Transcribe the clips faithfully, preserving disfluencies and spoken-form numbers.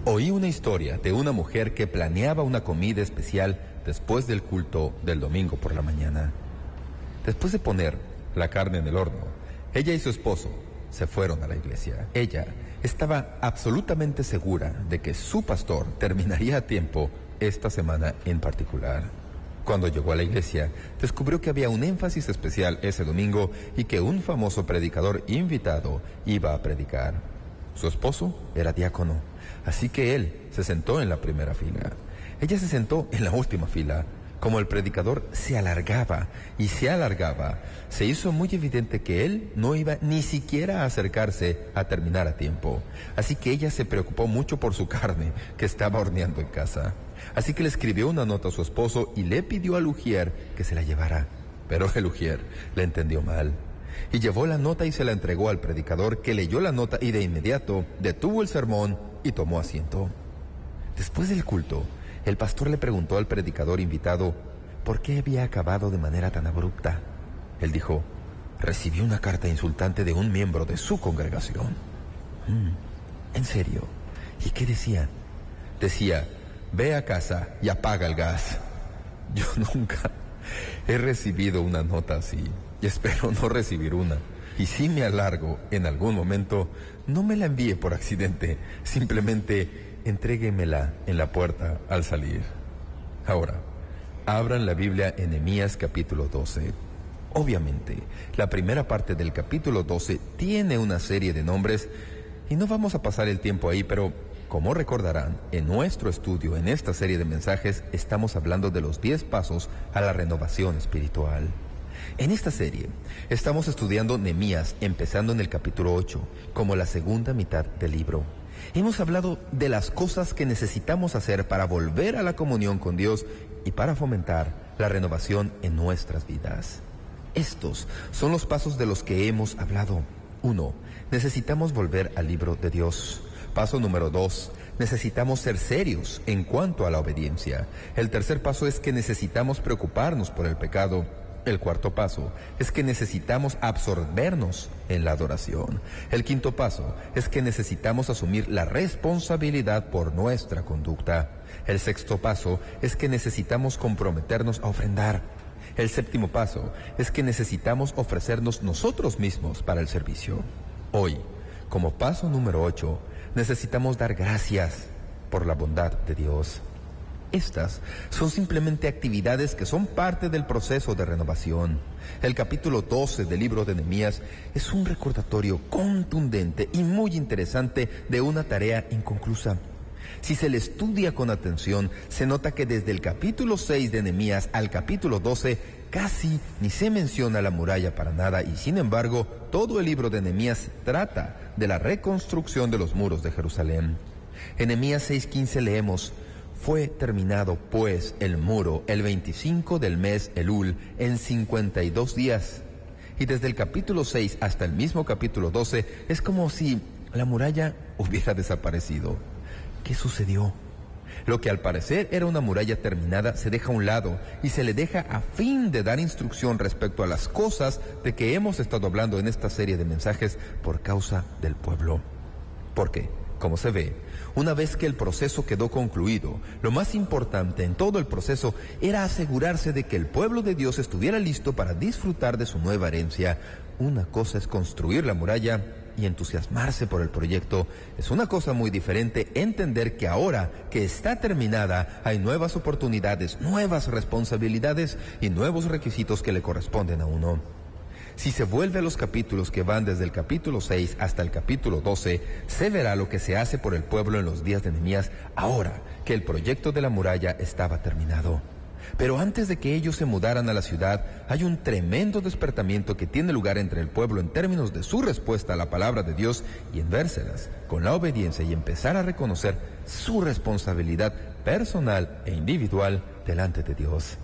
Oí una historia de una mujer que planeaba una comida especial después del culto del domingo por la mañana. Después de poner la carne en el horno, ella y su esposo se fueron a la iglesia. Ella estaba absolutamente segura de que su pastor terminaría a tiempo esta semana en particular. Cuando llegó a la iglesia, descubrió que había un énfasis especial ese domingo y que un famoso predicador invitado iba a predicar. Su esposo era diácono, así que él se sentó en la primera fila. Ella se sentó en la última fila. Como el predicador se alargaba y se alargaba, se hizo muy evidente que él no iba ni siquiera a acercarse a terminar a tiempo. Así que ella se preocupó mucho por su carne que estaba horneando en casa. Así que le escribió una nota a su esposo y le pidió al ujier que se la llevara. Pero el ujier le entendió mal y llevó la nota y se la entregó al predicador, que leyó la nota y de inmediato detuvo el sermón y tomó asiento. Después del culto, el pastor le preguntó al predicador invitado por qué había acabado de manera tan abrupta. Él dijo: recibí una carta insultante de un miembro de su congregación. Mm, ¿En serio? ¿Y qué decía? Decía: ve a casa y apaga el gas. Yo nunca he recibido una nota así y espero no recibir una. Y si me alargo en algún momento, no me la envíe por accidente, simplemente entréguemela en la puerta al salir. Ahora, abran la Biblia en Nehemías capítulo doce. Obviamente, la primera parte del capítulo doce tiene una serie de nombres y no vamos a pasar el tiempo ahí, pero como recordarán, en nuestro estudio, en esta serie de mensajes, estamos hablando de los diez pasos a la renovación espiritual. En esta serie, estamos estudiando Nehemías, empezando en el capítulo ocho, como la segunda mitad del libro. Hemos hablado de las cosas que necesitamos hacer para volver a la comunión con Dios y para fomentar la renovación en nuestras vidas. Estos son los pasos de los que hemos hablado. Uno, necesitamos volver al libro de Dios. Paso número dos, necesitamos ser serios en cuanto a la obediencia. El tercer paso es que necesitamos preocuparnos por el pecado. El cuarto paso es que necesitamos absorbernos en la adoración. El quinto paso es que necesitamos asumir la responsabilidad por nuestra conducta. El sexto paso es que necesitamos comprometernos a ofrendar. El séptimo paso es que necesitamos ofrecernos nosotros mismos para el servicio. Hoy, como paso número ocho, necesitamos dar gracias por la bondad de Dios. Estas son simplemente actividades que son parte del proceso de renovación. El capítulo doce del libro de Nehemías es un recordatorio contundente y muy interesante de una tarea inconclusa. Si se le estudia con atención, se nota que desde el capítulo seis de Nehemías al capítulo doce casi ni se menciona la muralla para nada, y sin embargo todo el libro de Nehemías trata de la reconstrucción de los muros de Jerusalén. En Nehemías seis quince leemos: fue terminado pues el muro el veinticinco del mes Elul en cincuenta y dos días. Y desde el capítulo seis hasta el mismo capítulo doce es como si la muralla hubiera desaparecido. ¿Qué sucedió? Lo que al parecer era una muralla terminada se deja a un lado y se le deja a fin de dar instrucción respecto a las cosas de que hemos estado hablando en esta serie de mensajes por causa del pueblo. ¿Por qué? Como se ve, una vez que el proceso quedó concluido, lo más importante en todo el proceso era asegurarse de que el pueblo de Dios estuviera listo para disfrutar de su nueva herencia. Una cosa es construir la muralla y entusiasmarse por el proyecto. Es una cosa muy diferente entender que ahora que está terminada hay nuevas oportunidades, nuevas responsabilidades y nuevos requisitos que le corresponden a uno. Si se vuelve a los capítulos que van desde el capítulo seis hasta el capítulo doce, se verá lo que se hace por el pueblo en los días de Nehemías, ahora que el proyecto de la muralla estaba terminado. Pero antes de que ellos se mudaran a la ciudad, hay un tremendo despertamiento que tiene lugar entre el pueblo en términos de su respuesta a la palabra de Dios y en vérselas con la obediencia y empezar a reconocer su responsabilidad personal e individual delante de Dios.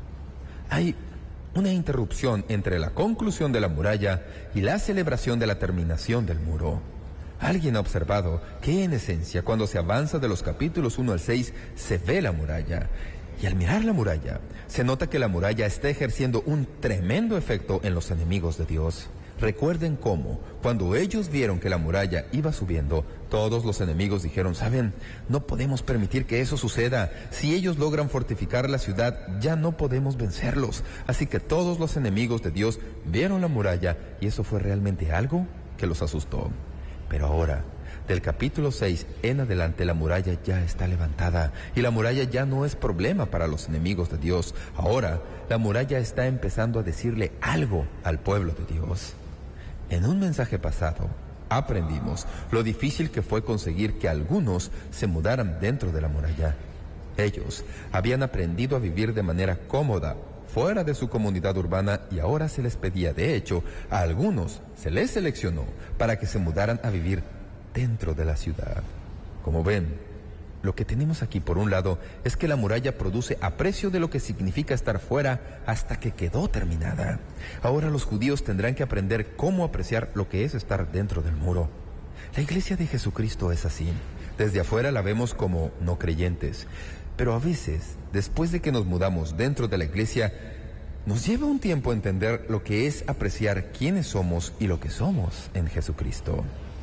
Hay una interrupción entre la conclusión de la muralla y la celebración de la terminación del muro. Alguien ha observado que en esencia cuando se avanza de los capítulos uno al seis se ve la muralla, y al mirar la muralla se nota que la muralla está ejerciendo un tremendo efecto en los enemigos de Dios. Recuerden cómo, cuando ellos vieron que la muralla iba subiendo, todos los enemigos dijeron, ¿saben? No podemos permitir que eso suceda. Si ellos logran fortificar la ciudad, ya no podemos vencerlos. Así que todos los enemigos de Dios vieron la muralla y eso fue realmente algo que los asustó. Pero ahora, del capítulo seis en adelante, la muralla ya está levantada y la muralla ya no es problema para los enemigos de Dios. Ahora, la muralla está empezando a decirle algo al pueblo de Dios. En un mensaje pasado, aprendimos lo difícil que fue conseguir que algunos se mudaran dentro de la muralla. Ellos habían aprendido a vivir de manera cómoda fuera de su comunidad urbana y ahora se les pedía, de hecho, a algunos se les seleccionó para que se mudaran a vivir dentro de la ciudad. Como ven, lo que tenemos aquí por un lado es que la muralla produce aprecio de lo que significa estar fuera hasta que quedó terminada. Ahora los judíos tendrán que aprender cómo apreciar lo que es estar dentro del muro. La iglesia de Jesucristo es así. Desde afuera la vemos como no creyentes, pero a veces, después de que nos mudamos dentro de la iglesia, nos lleva un tiempo entender lo que es apreciar quiénes somos y lo que somos en Jesucristo.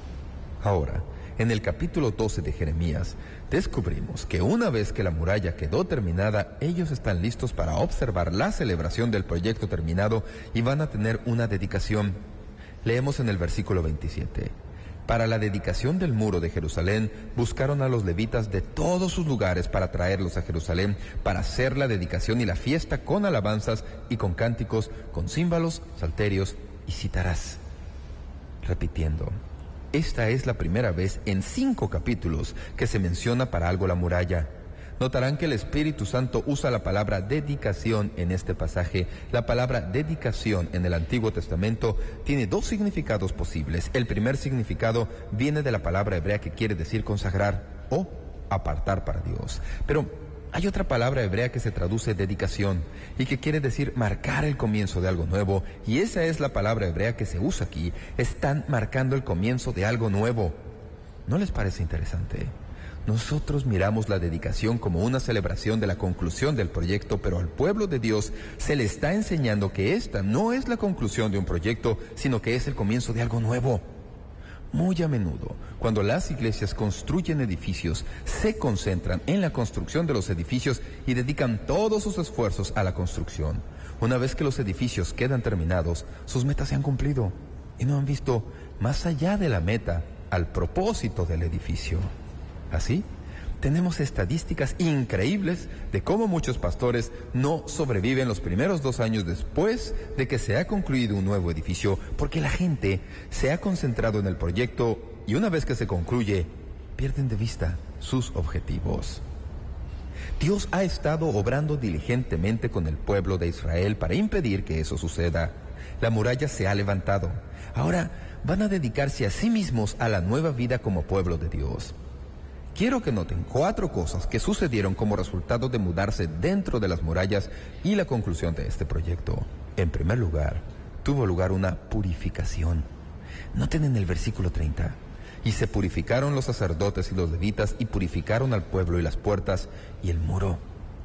Ahora, en el capítulo doce de Jeremías, descubrimos que una vez que la muralla quedó terminada, ellos están listos para observar la celebración del proyecto terminado y van a tener una dedicación. Leemos en el versículo veintisiete. Para la dedicación del muro de Jerusalén, buscaron a los levitas de todos sus lugares para traerlos a Jerusalén, para hacer la dedicación y la fiesta con alabanzas y con cánticos, con címbalos, salterios y citarás. Repitiendo. Esta es la primera vez en cinco capítulos que se menciona para algo la muralla. Notarán que el Espíritu Santo usa la palabra dedicación en este pasaje. La palabra dedicación en el Antiguo Testamento tiene dos significados posibles. El primer significado viene de la palabra hebrea que quiere decir consagrar o apartar para Dios. Pero hay otra palabra hebrea que se traduce dedicación y que quiere decir marcar el comienzo de algo nuevo, y esa es la palabra hebrea que se usa aquí. Están marcando el comienzo de algo nuevo. ¿No les parece interesante? Nosotros miramos la dedicación como una celebración de la conclusión del proyecto, pero al pueblo de Dios se le está enseñando que esta no es la conclusión de un proyecto, sino que es el comienzo de algo nuevo. Muy a menudo, cuando las iglesias construyen edificios, se concentran en la construcción de los edificios y dedican todos sus esfuerzos a la construcción. Una vez que los edificios quedan terminados, sus metas se han cumplido y no han visto más allá de la meta, al propósito del edificio. Así, tenemos estadísticas increíbles de cómo muchos pastores no sobreviven los primeros dos años después de que se ha concluido un nuevo edificio, porque la gente se ha concentrado en el proyecto y una vez que se concluye, pierden de vista sus objetivos. Dios ha estado obrando diligentemente con el pueblo de Israel para impedir que eso suceda. La muralla se ha levantado. Ahora van a dedicarse a sí mismos a la nueva vida como pueblo de Dios. Quiero que noten cuatro cosas que sucedieron como resultado de mudarse dentro de las murallas y la conclusión de este proyecto. En primer lugar, tuvo lugar una purificación. Noten en el versículo treinta. Y se purificaron los sacerdotes y los levitas y purificaron al pueblo y las puertas y el muro.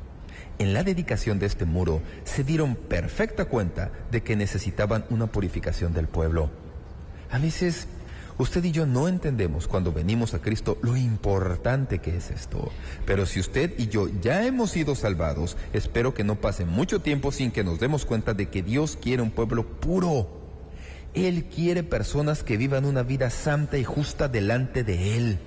En la dedicación de este muro se dieron perfecta cuenta de que necesitaban una purificación del pueblo. A veces usted y yo no entendemos cuando venimos a Cristo lo importante que es esto. Pero si usted y yo ya hemos sido salvados, espero que no pase mucho tiempo sin que nos demos cuenta de que Dios quiere un pueblo puro. Él quiere personas que vivan una vida santa y justa delante de Él.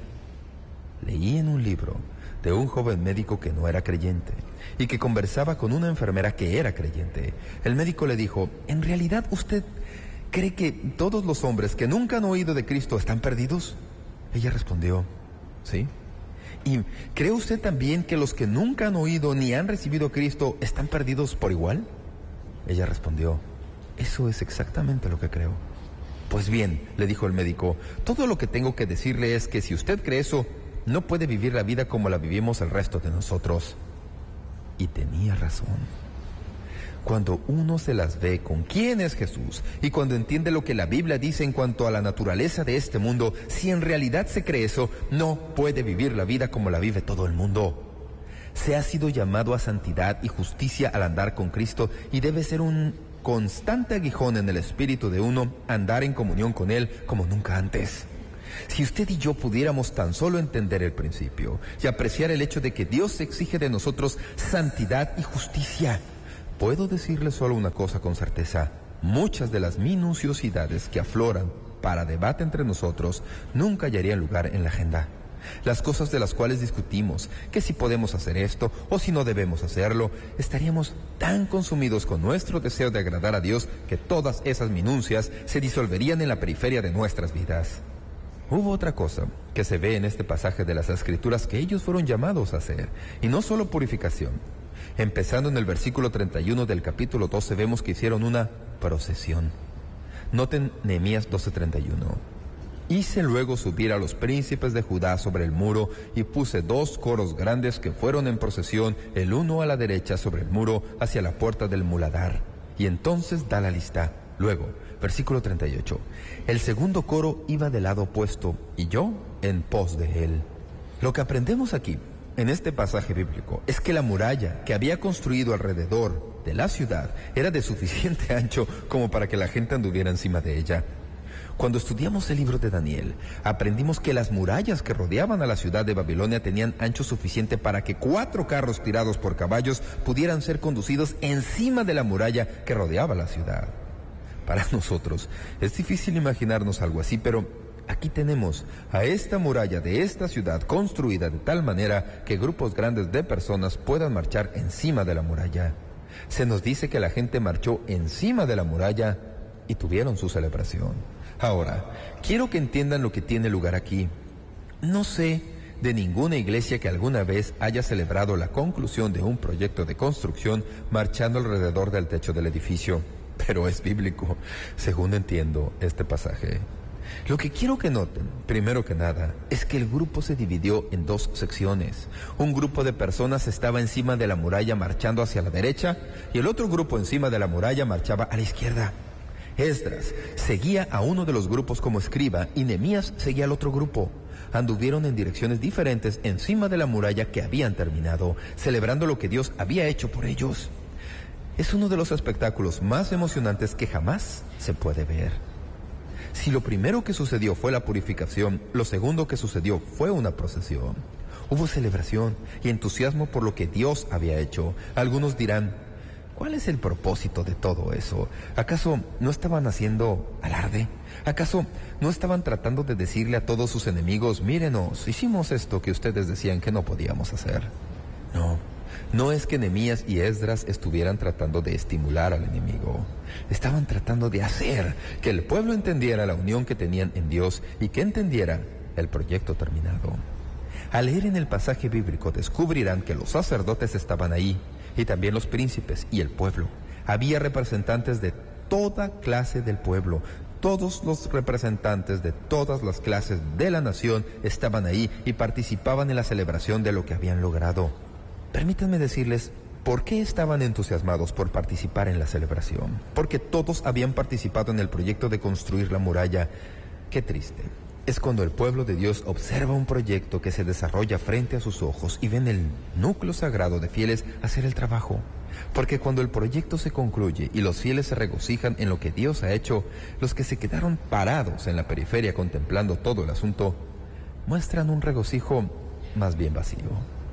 Leí en un libro de un joven médico que no era creyente y que conversaba con una enfermera que era creyente. El médico le dijo, ¿en realidad usted cree que todos los hombres que nunca han oído de Cristo están perdidos? Ella respondió, sí. ¿Y cree usted también que los que nunca han oído ni han recibido a Cristo están perdidos por igual? Ella respondió, eso es exactamente lo que creo. Pues bien, le dijo el médico, todo lo que tengo que decirle es que si usted cree eso, no puede vivir la vida como la vivimos el resto de nosotros. Y tenía razón. Cuando uno se las ve con quién es Jesús y cuando entiende lo que la Biblia dice en cuanto a la naturaleza de este mundo, si en realidad se cree eso, no puede vivir la vida como la vive todo el mundo. Se ha sido llamado a santidad y justicia al andar con Cristo y debe ser un constante aguijón en el espíritu de uno andar en comunión con Él como nunca antes. Si usted y yo pudiéramos tan solo entender el principio y apreciar el hecho de que Dios exige de nosotros santidad y justicia, puedo decirle solo una cosa con certeza: muchas de las minuciosidades que afloran para debate entre nosotros nunca hallarían lugar en la agenda. Las cosas de las cuales discutimos, que si podemos hacer esto o si no debemos hacerlo, estaríamos tan consumidos con nuestro deseo de agradar a Dios que todas esas minucias se disolverían en la periferia de nuestras vidas. Hubo otra cosa que se ve en este pasaje de las Escrituras que ellos fueron llamados a hacer, y no solo purificación. Empezando en el versículo treinta y uno del capítulo doce vemos que hicieron una procesión. Noten Nehemías doce treinta y uno. Hice luego subir a los príncipes de Judá sobre el muro y puse dos coros grandes que fueron en procesión, el uno a la derecha sobre el muro hacia la puerta del muladar. Y entonces da la lista. Luego, versículo treinta y ocho. El segundo coro iba del lado opuesto y yo en pos de él. Lo que aprendemos aquí, en este pasaje bíblico, es que la muralla que había construido alrededor de la ciudad era de suficiente ancho como para que la gente anduviera encima de ella. Cuando estudiamos el libro de Daniel, aprendimos que las murallas que rodeaban a la ciudad de Babilonia tenían ancho suficiente para que cuatro carros tirados por caballos pudieran ser conducidos encima de la muralla que rodeaba la ciudad. Para nosotros es difícil imaginarnos algo así, pero aquí tenemos a esta muralla de esta ciudad construida de tal manera que grupos grandes de personas puedan marchar encima de la muralla. Se nos dice que la gente marchó encima de la muralla y tuvieron su celebración. Ahora, quiero que entiendan lo que tiene lugar aquí. No sé de ninguna iglesia que alguna vez haya celebrado la conclusión de un proyecto de construcción marchando alrededor del techo del edificio, pero es bíblico, según entiendo este pasaje. Lo que quiero que noten, primero que nada, es que el grupo se dividió en dos secciones. Un grupo de personas estaba encima de la muralla marchando hacia la derecha y el otro grupo encima de la muralla marchaba a la izquierda. Esdras seguía a uno de los grupos como escriba y Nehemías seguía al otro grupo. Anduvieron en direcciones diferentes encima de la muralla que habían terminado, celebrando lo que Dios había hecho por ellos. Es uno de los espectáculos más emocionantes que jamás se puede ver. Si lo primero que sucedió fue la purificación, lo segundo que sucedió fue una procesión. Hubo celebración y entusiasmo por lo que Dios había hecho. Algunos dirán: ¿cuál es el propósito de todo eso? ¿Acaso no estaban haciendo alarde? ¿Acaso no estaban tratando de decirle a todos sus enemigos: mírenos, hicimos esto que ustedes decían que no podíamos hacer? No, no es que Nehemías y Esdras estuvieran tratando de estimular al enemigo. Estaban tratando de hacer que el pueblo entendiera la unión que tenían en Dios y que entendiera el proyecto terminado. Al leer en el pasaje bíblico descubrirán que los sacerdotes estaban ahí, y también los príncipes y el pueblo. Había representantes de toda clase del pueblo. Todos los representantes de todas las clases de la nación estaban ahí y participaban en la celebración de lo que habían logrado. Permítanme decirles por qué estaban entusiasmados por participar en la celebración. Porque todos habían participado en el proyecto de construir la muralla. Qué triste es cuando el pueblo de Dios observa un proyecto que se desarrolla frente a sus ojos y ven el núcleo sagrado de fieles hacer el trabajo. Porque cuando el proyecto se concluye y los fieles se regocijan en lo que Dios ha hecho, los que se quedaron parados en la periferia contemplando todo el asunto, muestran un regocijo más bien vacío.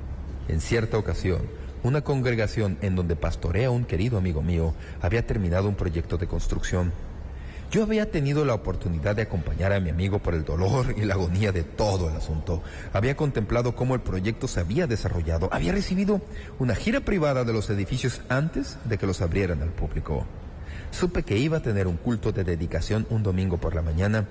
En cierta ocasión, una congregación en donde pastorea un querido amigo mío había terminado un proyecto de construcción. Yo había tenido la oportunidad de acompañar a mi amigo por el dolor y la agonía de todo el asunto. Había contemplado cómo el proyecto se había desarrollado. Había recibido una gira privada de los edificios antes de que los abrieran al público. Supe que iba a tener un culto de dedicación un domingo por la mañana.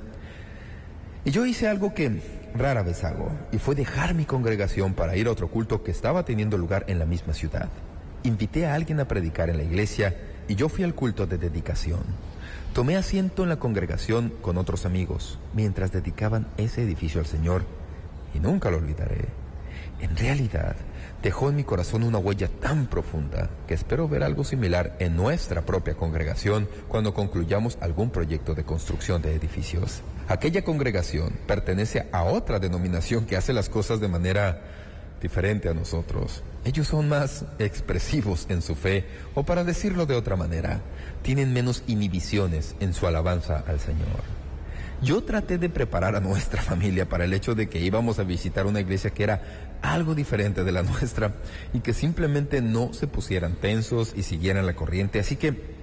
Y yo hice algo que rara vez hago, y fue dejar mi congregación para ir a otro culto que estaba teniendo lugar en la misma ciudad. Invité a alguien a predicar en la iglesia y yo fui al culto de dedicación. Tomé asiento en la congregación con otros amigos mientras dedicaban ese edificio al Señor y nunca lo olvidaré. En realidad, dejó en mi corazón una huella tan profunda que espero ver algo similar en nuestra propia congregación cuando concluyamos algún proyecto de construcción de edificios. Aquella congregación pertenece a otra denominación que hace las cosas de manera diferente a nosotros. Ellos son más expresivos en su fe, o para decirlo de otra manera, tienen menos inhibiciones en su alabanza al Señor. Yo traté de preparar a nuestra familia para el hecho de que íbamos a visitar una iglesia que era algo diferente de la nuestra y que simplemente no se pusieran tensos y siguieran la corriente. Así que